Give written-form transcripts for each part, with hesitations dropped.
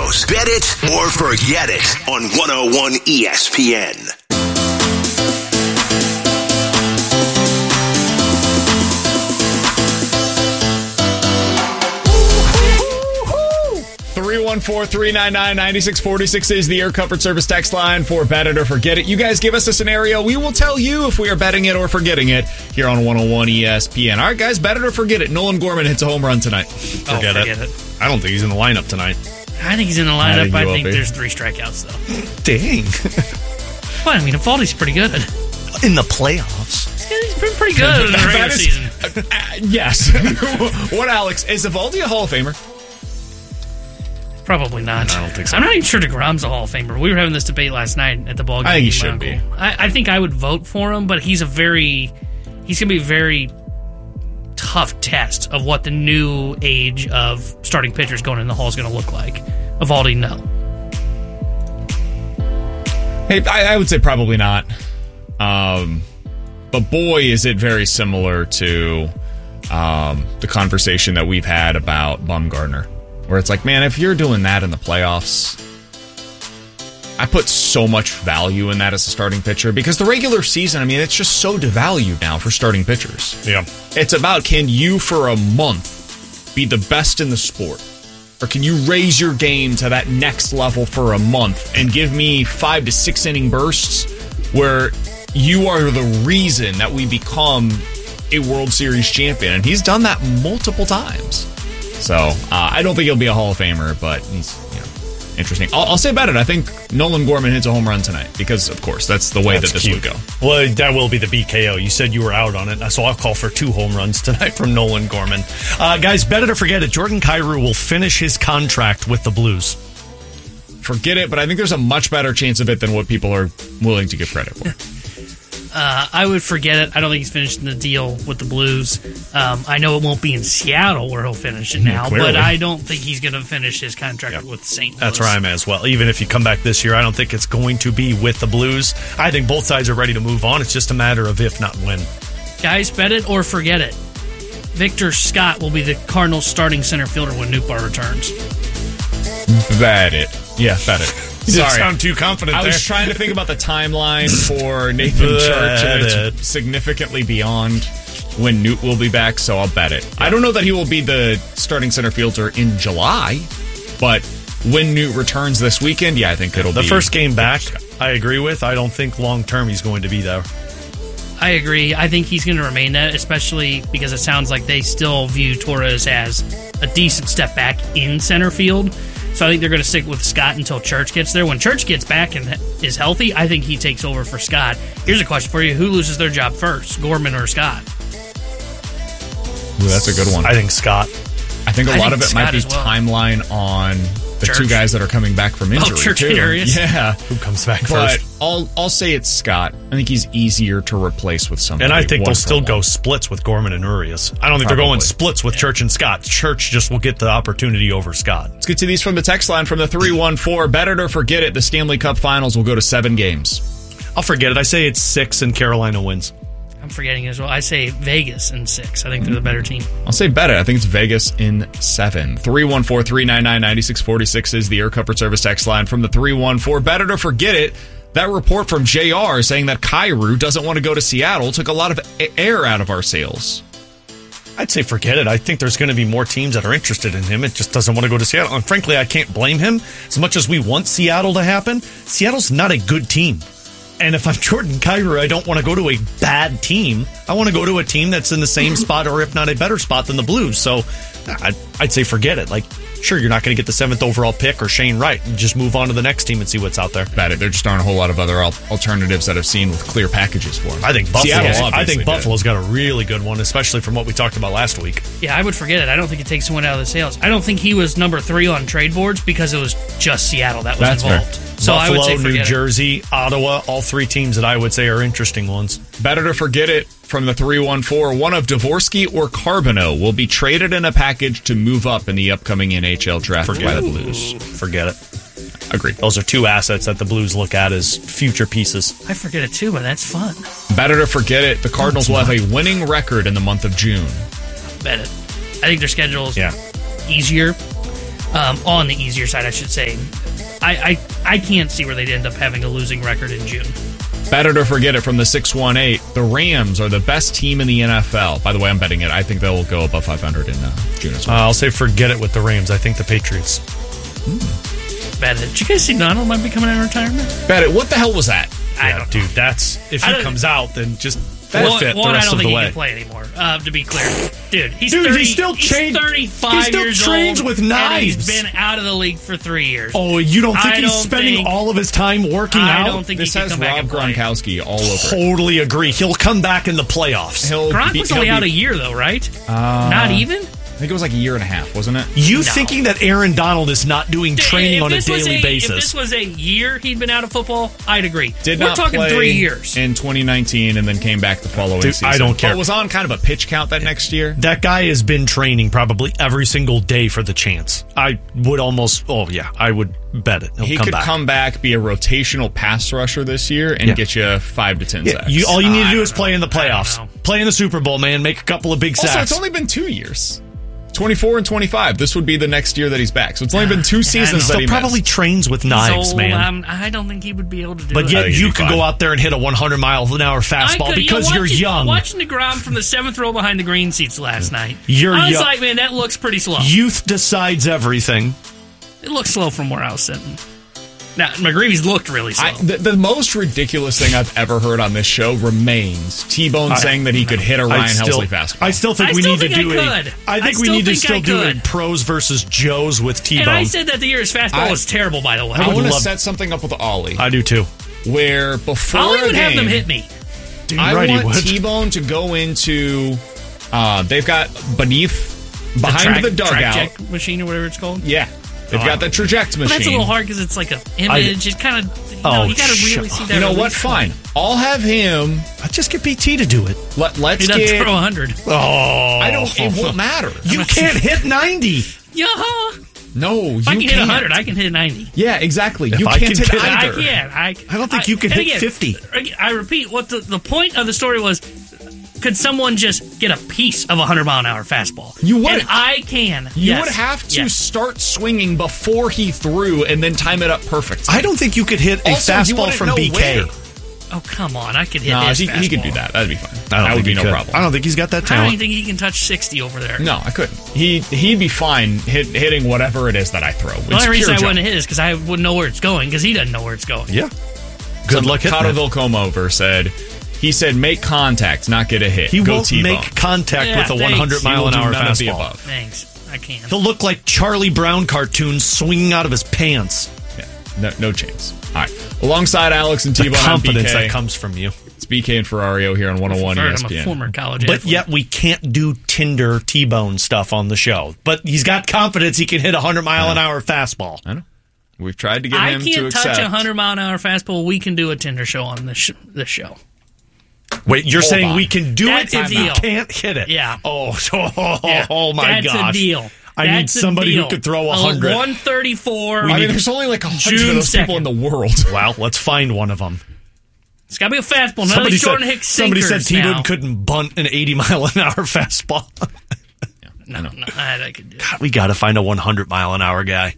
Broncos. Bet it or forget it on 101 ESPN. Three 314-399-9646 is the Air Comfort Service text line for Bet It or Forget It. You guys give us a scenario. We will tell you if we are betting it or forgetting it here on 101 ESPN. All right, guys, bet it or forget it. Nolan Gorman hits a home run tonight. Forget it. I don't think he's in the lineup tonight. I think he's in the lineup. I think there's 3 strikeouts, though. Dang. Well, I mean, Eovaldi's pretty good. In the playoffs. He's been pretty good in the regular season. Yes. What, Alex? Is Eovaldi a Hall of Famer? Probably not. I don't think so. I'm not even sure DeGrom's a Hall of Famer. We were having this debate last night at the ball game. I think he should be. I think I would vote for him, but he's going to be a very tough test of what the new age of starting pitchers going in the Hall is going to look like. Eovaldi, no. Hey, I would say probably not. But boy, is it very similar to the conversation that we've had about Bumgarner. Where it's like, man, if you're doing that in the playoffs, I put so much value in that as a starting pitcher because the regular season, I mean, it's just so devalued now for starting pitchers. Yeah. It's about, can you for a month be the best in the sport? Or can you raise your game to that next level for a month and give me 5 to 6 inning bursts where you are the reason that we become a World Series champion? And he's done that multiple times. So, I don't think he'll be a Hall of Famer, but he's, interesting. I'll say about it. I think Nolan Gorman hits a home run tonight because, of course, that's the way that this would go. Well, that will be the BKO. You said you were out on it, so I'll call for 2 home runs tonight from Nolan Gorman. Guys, bet it or forget it. Jordan Kyrou will finish his contract with the Blues. Forget it, but I think there's a much better chance of it than what people are willing to give credit for. I would forget it. I don't think he's finishing the deal with the Blues. I know it won't be in Seattle where he'll finish it now, Clearly. but I don't think he's going to finish his contract with St. Louis. That's where I'm at as well. Even if you come back this year, I don't think it's going to be with the Blues. I think both sides are ready to move on. It's just a matter of if, not when. Guys, bet it or forget it. Victor Scott will be the Cardinals' starting center fielder when Nootbaar returns. Bet it. Yeah, bet it. You didn't Sorry. sound too confident I there. was trying to think about the timeline for Nathan Church, and it's significantly beyond when Newt will be back, so I'll bet it. Yeah. I don't know that he will be the starting center fielder in July, but when Newt returns this weekend, I think it'll be... The first game back, I agree with. I don't think long-term he's going to be there. I agree. I think he's going to remain that, especially because it sounds like they still view Torres as a decent step back in center field. So I think they're going to stick with Scott until Church gets there. When Church gets back and is healthy, I think he takes over for Scott. Here's a question for you. Who loses their job first, Gorman or Scott? Ooh, that's a good one. I think Scott. I think a lot of it Scott might be timeline on the Church. 2 guys that are coming back from injury. Church too. and Arias? Yeah. Who comes back But first? I'll say it's Scott. I think he's easier to replace with somebody. And I think they'll still go one-for-one. splits with Gorman and Urias. I don't think they're going splits with Church and Scott. Church just will get the opportunity over Scott. Let's get to these from the text line from the 314. Bet it or forget it. The Stanley Cup Finals will go to 7 games. I'll forget it. I say it's 6 and Carolina wins. I'm forgetting it as well. I say Vegas in 6. I think they're the better team. I'll say bet it. I think it's Vegas in 7. 314-399-9646 is the Air Comfort Service text line from the 314. Bet it or forget it. That report from JR saying that Kyrou doesn't want to go to Seattle took a lot of air out of our sails. I'd say forget it. I think there's going to be more teams that are interested in him. It just doesn't want to go to Seattle. And frankly, I can't blame him. As much as we want Seattle to happen, Seattle's not a good team. And if I'm Jordan Kyrou, I don't want to go to a bad team. I want to go to a team that's in the same spot or if not a better spot than the Blues. So I'd say forget it. Like, sure, you're not going to get the 7th overall pick or Shane Wright. And just move on to the next team and see what's out there. Bet it. There just aren't a whole lot of other alternatives that I've seen with clear packages for him. I think Buffalo's got a really good one, especially from what we talked about last week. Yeah, I would forget it. I don't think it takes someone out of the sales. I don't think he was number 3 on trade boards because it was just Seattle that was involved. Fair. So Buffalo, I would say New Jersey, Ottawa, all 3 teams that I would say are interesting ones. Bet it or forget it from the 314. One of Dvorsky or Carbonneau will be traded in a package to move up in the upcoming NHL draft by the Blues. Forget it. Agreed. Those are 2 assets that the Blues look at as future pieces. I forget it too, but that's fun. Bet it or forget it. The Cardinals will have a winning record in the month of June. Bet it. I think their schedule is easier. on the easier side, I should say. I can't see where they'd end up having a losing record in June. Bet it or forget it from the 618. The Rams are the best team in the NFL. By the way, I'm betting it. I think they'll go above 500 in June as well. I'll say forget it with the Rams. I think the Patriots. Bet it. Did you guys see Donald might be coming out of retirement? Bet it. What the hell was that? I don't know. Dude, that's if he comes out, then just forfeit the I rest don't of think the he way. can play anymore. To be clear, dude, he's still 35 he still years trains old, with and knives. he's been out of the league for 3 years. Oh, you don't think I he's don't spending think- all of his time working I out? don't think This he can has come back Rob and play. Gronkowski all over it. Totally agree. He'll come back in the playoffs. Gronk was only out a year, though, right? Not even? I think it was like a year and a half, wasn't it? You No. thinking that Aaron Donald is not doing training on a daily If basis? this was a year he'd been out of football, I'd agree. Did We're not talking play 3 years. in 2019 and then came back the following Dude, season. I don't care. But was on kind of a pitch count that next year. That guy has been training probably every single day for the chance. I would I would bet it. He He'll could come back, be a rotational pass rusher this year, and Yeah. get you 5 to 10 Yeah, sacks. all you need to I do don't is play in the know. I don't playoffs. know. Play in the Super Bowl, man. Make a couple of big sacks. Also, it's only been 2 years. 24 and 25. This would be the next year that he's back. So it's only been 2 seasons that Still he probably missed. trains with He's knives, old. man. I don't think he would be able to do But it. yet think you he'd be could go fine. out there and hit a 100-mile-an-hour fastball because you're young. Watching DeGrom from the 7th row behind the green seats last night. You're I was young. like, man, that looks pretty slow. Youth decides everything. It looks slow from where I was sitting. Now, McGreevy's looked really slow. The most ridiculous thing I've ever heard on this show remains T-Bone saying that he could hit a Ryan Helsley fastball. I still think I we still need to think do I it. could. I I think we still need to think I still do could. it pros versus Joes with T-Bone. and I said that the year's fastball was terrible, by the way. I want to love- set something up with Ollie I do too. where before Ollie a would have game, them hit me. Dude, I right, he want would. T-Bone to go into. They've got behind the dugout. Track check machine or whatever it's called. Yeah, they've got the traject machine. But that's a little hard because it's like an image. It kind of, you got to really see that. You know what? release Fine. point. I'll have him. I'd just get BT to do it. Let's He doesn't get. throw 100. Oh, I don't. It won't matter. You can't hit 90. Yeah. No, If I you can hit can't. 100, I can hit 90. Yeah, exactly. You I can't can hit get- I either. can. I don't think you can and hit 50. I repeat, what the point of the story was, could someone just get a piece of a 100-mile-an-hour fastball? You wouldn't. And I can. You Yes. would have to Yes. start swinging before he threw and then time it up perfectly. I don't think you could hit a Also, you fastball wouldn't from know BK. where. Oh, come on. I could hit No, his he could fastball. do that. That'd be fine. I don't That would think be he no could. problem. I don't think he's got that I don't talent. even think he can touch 60 over there. No, I couldn't. He'd be fine hitting whatever it is that I throw. The only reason I wouldn't hit is because I wouldn't know where it's going because he doesn't know where it's going. Yeah. Good luck hitting Cotto it. Vilcomover said, he said, make contact, not get a hit. He Go won't T-bone. make contact Yeah, with a thanks. 100-mile-an-hour He will do none of the fastball. above. Thanks. I can. He'll look like Charlie Brown cartoons swinging out of his pants. Yeah, no chance. All right. Alongside Alex and The T-Bone on confidence BK, that comes from you. it's BK and Ferrario here on 101 I'm a ESPN. former college But athlete. yet we can't do Tinder T-bone stuff on the show. But he's got confidence he can hit a 100-mile-an-hour fastball. I know. We've tried to get I him to can't touch accept. a 100-mile-an-hour fastball. We can do a Tinder show on this show. Wait, you're Hold saying on. we can do That's it a if deal. you can't hit it? Yeah. Oh my That's gosh. a deal. I need That's a somebody who deal. could throw 100. 134. I mean, there's only like 100 June of those people 2nd. in the world. Well, let's find one of them. It's got to be a fastball. None of these Jordan Hicks somebody said sinkers now. T-Bone couldn't bunt an 80-mile-an-hour fastball. No, I could do it. God, we got to find a 100-mile-an-hour guy.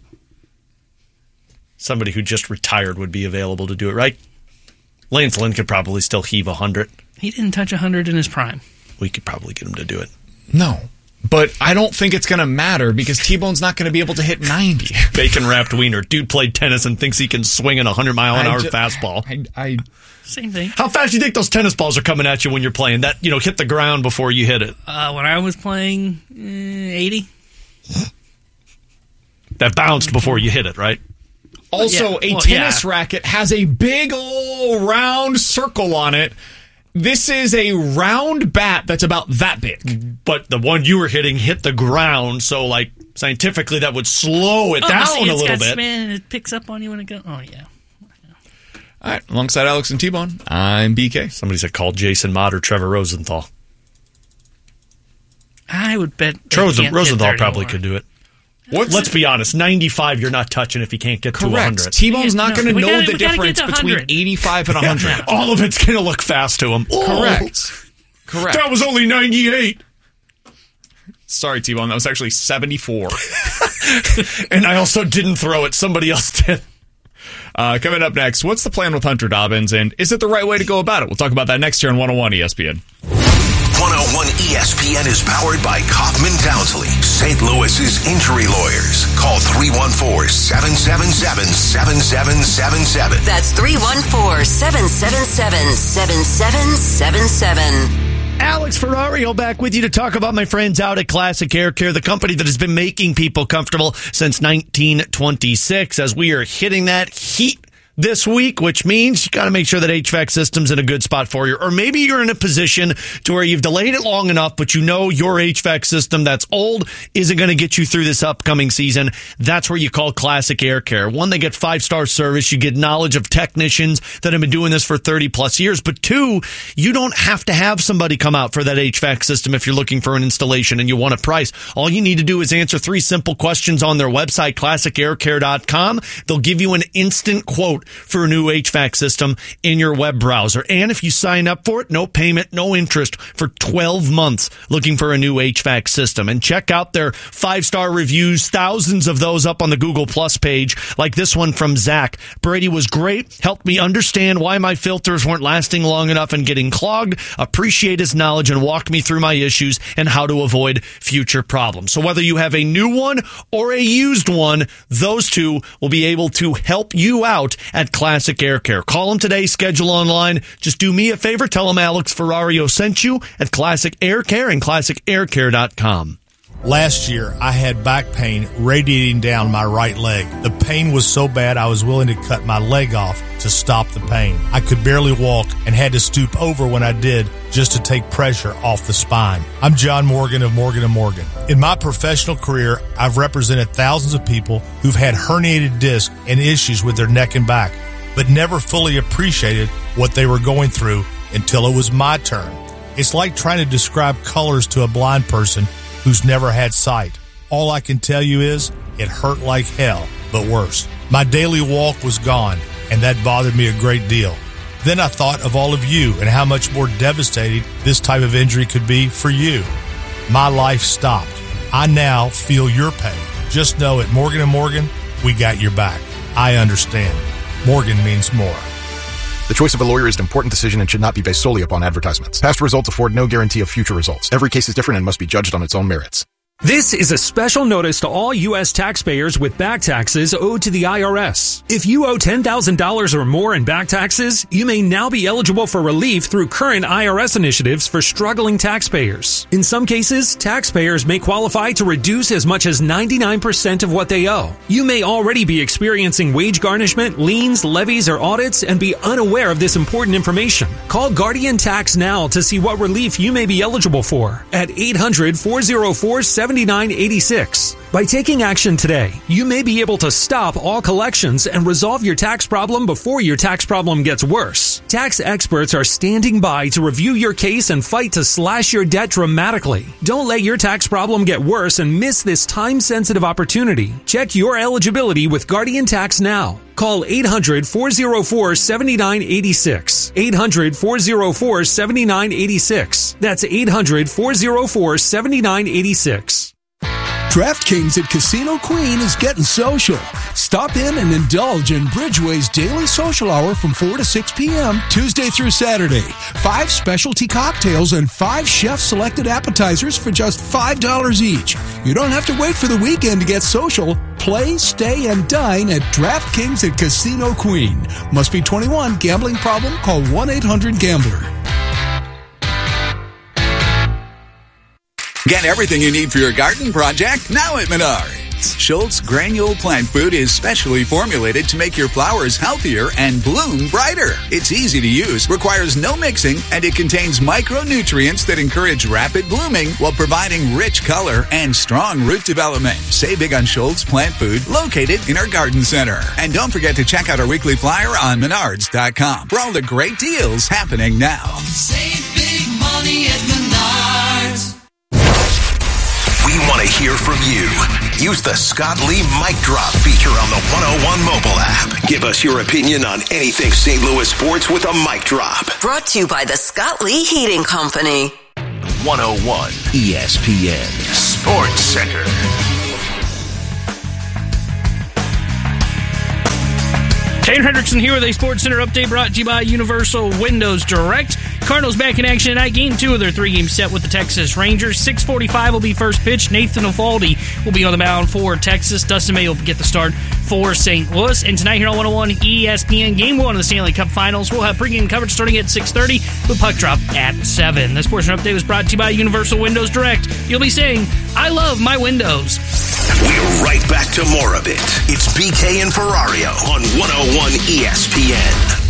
Somebody who just retired would be available to do it, right? Lance Lynn could probably still heave 100. He didn't touch 100 in his prime. We could probably get him to do it. No. But I don't think it's going to matter because T-Bone's not going to be able to hit 90. Bacon-wrapped wiener. Dude played tennis and thinks he can swing an 100-mile-an-hour fastball. I Same thing. How fast do you think those tennis balls are coming at you when you're playing? That, hit the ground before you hit it. When I was playing 80. That bounced before you hit it, right? Also, Yeah. a tennis racket has a big old round circle on it. This is a round bat that's about that big. But the one you were hitting hit the ground, so scientifically that would slow it down see, a it's little got bit. spin, it picks up on you when it goes. Oh, yeah. All right, alongside Alex and T-Bone, I'm BK. Somebody said call Jason Mott or Trevor Rosenthal. I would bet they can't hit Rosenthal there probably anymore. could do it. What's Let's be honest, 95 you're not touching if you can't get to correct? 100. T-Bone's not No, going to we know gotta- the we gotta get difference to between 100. 85 and 100. All of it's going to look fast to him. Oh, Correct. that was only 98. Sorry, T-Bone. That was actually 74. And I also didn't throw it. Somebody else did. Coming up next, what's the plan with Hunter Dobbins, and is it the right way to go about it? We'll talk about that next year on 101 ESPN. 101 ESPN is powered by Kaufman Townsley, St. Louis's injury lawyers. Call 314-777-7777. That's 314-777-7777. Alex Ferrario back with you to talk about my friends out at Classic Air Care, the company that has been making people comfortable since 1926. As we are hitting that heat this week, which means you got to make sure that HVAC system's in a good spot for you. Or maybe you're in a position to where you've delayed it long enough, but you know your HVAC system that's old isn't going to get you through this upcoming season. That's where you call Classic Air Care. One, they get 5-star service. You get knowledge of technicians that have been doing this for 30 plus years. But two, you don't have to have somebody come out for that HVAC system if you're looking for an installation and you want a price. All you need to do is answer 3 simple questions on their website, classicaircare.com. They'll give you an instant quote for a new HVAC system in your web browser. And if you sign up for it, no payment, no interest for 12 months looking for a new HVAC system. And check out their 5-star reviews, thousands of those up on the Google Plus page, like this one from Zach. Brady was great, helped me understand why my filters weren't lasting long enough and getting clogged, appreciate his knowledge, and walked me through my issues and how to avoid future problems. So whether you have a new one or a used one, those two will be able to help you out at Classic Air Care. Call them today, schedule online. Just do me a favor, tell them Alex Ferrario sent you at Classic Air Care and classicaircare.com. Last year, I had back pain radiating down my right leg. The pain was so bad I was willing to cut my leg off to stop the pain. I could barely walk and had to stoop over when I did just to take pressure off the spine. I'm John Morgan of Morgan & Morgan. In my professional career, I've represented thousands of people who've had herniated discs and issues with their neck and back, but never fully appreciated what they were going through until it was my turn. It's like trying to describe colors to a blind person who's never had sight. All I can tell you is it hurt like hell, but worse. My daily walk was gone, and that bothered me a great deal. Then I thought of all of you and how much more devastating this type of injury could be for you. My life stopped. I now feel your pain. Just know at Morgan & Morgan, we got your back. I understand. Morgan means more. The choice of a lawyer is an important decision and should not be based solely upon advertisements. Past results afford no guarantee of future results. Every case is different and must be judged on its own merits. This is a special notice to all U.S. taxpayers with back taxes owed to the IRS. If you owe $10,000 or more in back taxes, you may now be eligible for relief through current IRS initiatives for struggling taxpayers. In some cases, taxpayers may qualify to reduce as much as 99% of what they owe. You may already be experiencing wage garnishment, liens, levies, or audits and be unaware of this important information. Call Guardian Tax now to see what relief you may be eligible for at 800-404-7986. By taking action today, you may be able to stop all collections and resolve your tax problem before your tax problem gets worse. Tax experts are standing by to review your case and fight to slash your debt dramatically. Don't let your tax problem get worse and miss this time-sensitive opportunity. Check your eligibility with Guardian Tax now. Call 800-404-7986. 800-404-7986. That's 800-404-7986. DraftKings at Casino Queen is getting social. Stop in and indulge in Bridgeway's daily social hour from 4 to 6 p.m. Tuesday through Saturday. 5 specialty cocktails and 5 chef-selected appetizers for just $5 each. You don't have to wait for the weekend to get social. Play, stay, and dine at DraftKings at Casino Queen. Must be 21. Gambling problem? Call 1-800-GAMBLER. Get everything you need for your garden project now at Menards. Schultz Granule Plant Food is specially formulated to make your flowers healthier and bloom brighter. It's easy to use, requires no mixing, and it contains micronutrients that encourage rapid blooming while providing rich color and strong root development. Save big on Schultz Plant Food, located in our garden center. And don't forget to check out our weekly flyer on Menards.com for all the great deals happening now. Save big money at Menards. We want to hear from you. Use the Scott Lee Mic Drop feature on the 101 mobile app. Give us your opinion on anything St. Louis sports with a mic drop. Brought to you by the Scott Lee Heating Company. 101 ESPN Sports Center. Shane Hendrickson here with a Sports Center update brought to you by Universal Windows Direct. Cardinals back in action tonight. Game 2 of their 3-game set with the Texas Rangers. 6:45 will be first pitch. Nathan Eovaldi will be on the mound for Texas. Dustin May will get the start for St. Louis. And tonight here on 101 ESPN, Game 1 of the Stanley Cup Finals. We'll have pregame coverage starting at 6:30 with puck drop at 7. This Sports Center update was brought to you by Universal Windows Direct. You'll be saying, I love my windows. We're right back to more of it. It's BK and Ferrario on 101 ESPN.